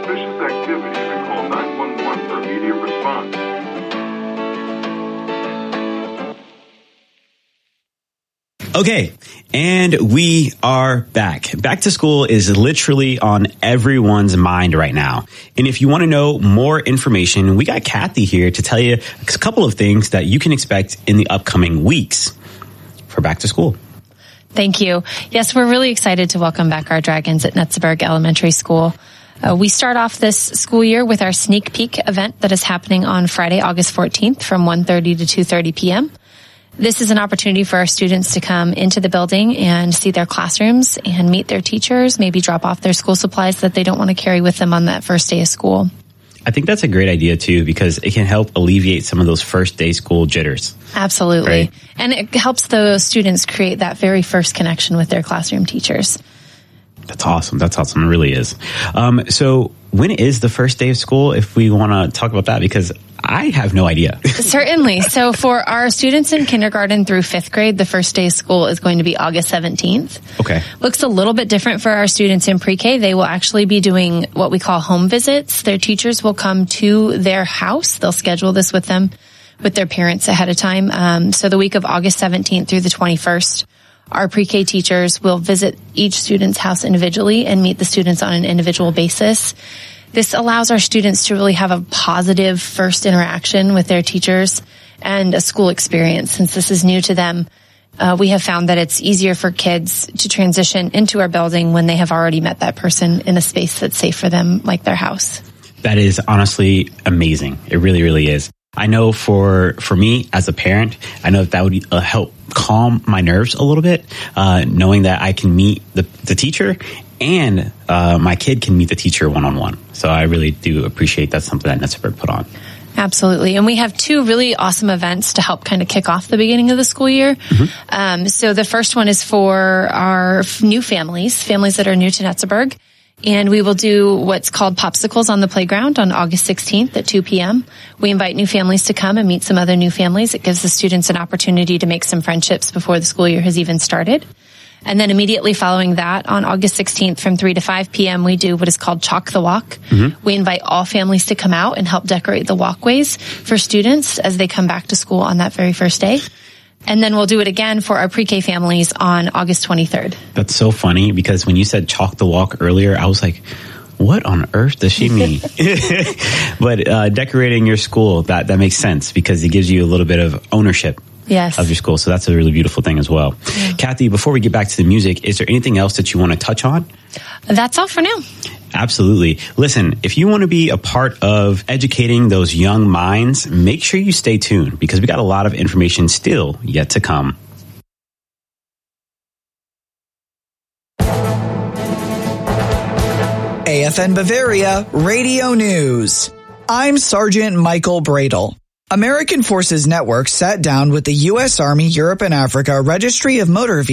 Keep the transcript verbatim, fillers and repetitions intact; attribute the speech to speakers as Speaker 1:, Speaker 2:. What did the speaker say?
Speaker 1: suspicious activity, then call nine one one for immediate response.
Speaker 2: Okay, and we are back. Back to school is literally on everyone's mind right now. And if you want to know more information, we got Kathy here to tell you a couple of things that you can expect in the upcoming weeks for back to school.
Speaker 3: Thank you. Yes, we're really excited to welcome back our Dragons at Netzeburg Elementary School. Uh, we start off this school year with our sneak peek event that is happening on Friday, August fourteenth from one thirty to two thirty p.m. This is an opportunity for our students to come into the building and see their classrooms and meet their teachers, maybe drop off their school supplies that they don't want to carry with them on that first day of school.
Speaker 2: I think that's a great idea, too, because it can help alleviate some of those first day school jitters.
Speaker 3: Absolutely.
Speaker 2: Right?
Speaker 3: And it helps the students create that very first connection with their classroom teachers.
Speaker 2: That's awesome. That's awesome. It really is. Um, so when is the first day of school, if we want to talk about that? Because I have no idea.
Speaker 3: Certainly. So for our students in kindergarten through fifth grade, the first day of school is going to be August seventeenth.
Speaker 2: Okay.
Speaker 3: Looks a little bit different for our students in pre-K. They will actually be doing what we call home visits. Their teachers will come to their house. They'll schedule this with them, with their parents ahead of time. Um, so the week of August seventeenth through the twenty-first, our pre-K teachers will visit each student's house individually and meet the students on an individual basis. This allows our students to really have a positive first interaction with their teachers and a school experience. Since this is new to them, uh, we have found that it's easier for kids to transition into our building when they have already met that person in a space that's safe for them, like their house.
Speaker 2: That is honestly amazing. It really, really is. I know for for me as a parent, I know that that would uh, help calm my nerves a little bit, uh, knowing that I can meet the, the teacher and uh, my kid can meet the teacher one-on-one. So I really do appreciate that's something that Netzeburg put on.
Speaker 3: Absolutely. And we have two really awesome events to help kind of kick off the beginning of the school year. Mm-hmm. Um, so the first one is for our new families, families that are new to Netzeburg. And we will do what's called Popsicles on the Playground on August sixteenth at two p.m. We invite new families to come and meet some other new families. It gives the students an opportunity to make some friendships before the school year has even started. And then immediately following that, on August sixteenth from three to five p.m., we do what is called Chalk the Walk. Mm-hmm. We invite all families to come out and help decorate the walkways for students as they come back to school on that very first day. And then we'll do it again for our pre-K families on August twenty-third.
Speaker 2: That's so funny because when you said Chalk the Walk earlier, I was like, what on earth does she mean? But uh, decorating your school, that, that makes sense because it gives you a little bit of ownership.
Speaker 3: Yes.
Speaker 2: Of your school. So that's a really beautiful thing as well. Yeah. Kathy, before we get back to the music, is there anything else that you want to touch on?
Speaker 3: That's all for now.
Speaker 2: Absolutely. Listen, if you want to be a part of educating those young minds, make sure you stay tuned because we got a lot of information still yet to come.
Speaker 4: A F N Bavaria Radio News. I'm Sergeant Michael Bradle. American Forces Network sat down with the U S Army Europe and Africa Registry of Motor Vehicles